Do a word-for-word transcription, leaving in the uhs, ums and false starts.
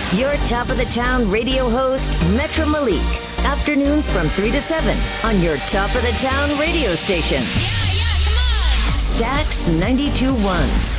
Your top of the town radio host, Metro Malik. Afternoons from three to seven on your top of the town radio station. Yeah, yeah, come on. Stax ninety-two point one.